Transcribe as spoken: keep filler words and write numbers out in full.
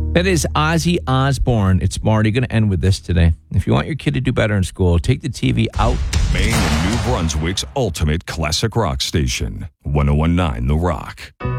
That is Ozzy Osbourne. It's Marty. Going to end with this today. If you want your kid to do better in school, take the T V out. Maine and New Brunswick's ultimate classic rock station, one oh one point nine The Rock.